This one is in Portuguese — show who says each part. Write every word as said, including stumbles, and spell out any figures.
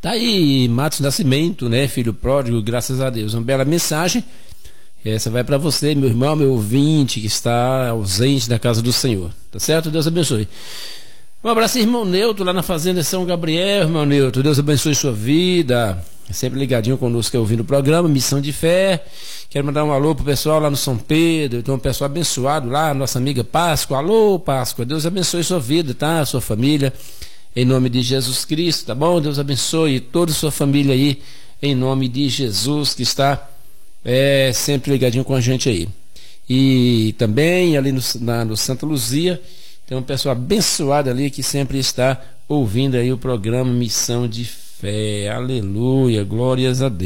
Speaker 1: Tá aí, Matos Nascimento, né? Filho pródigo, graças a Deus. Uma bela mensagem. Essa vai para você, meu irmão, meu ouvinte, que está ausente da casa do Senhor. Tá certo? Deus abençoe. Um abraço, irmão Neuto, lá na Fazenda São Gabriel, irmão Neuto. Deus abençoe sua vida. Sempre ligadinho conosco, ouvindo o programa Missão de Fé. Quero mandar um alô pro pessoal lá no São Pedro. Tem um pessoal abençoado lá, nossa amiga Páscoa. Alô, Páscoa. Deus abençoe sua vida, tá? Sua família, em nome de Jesus Cristo, tá bom? Deus abençoe toda a sua família aí, em nome de Jesus, que está é, sempre ligadinho com a gente aí. E também ali no, na, no Santa Luzia, tem um pessoal abençoado ali que sempre está ouvindo aí o programa Missão de Fé. Aleluia, glórias a Deus.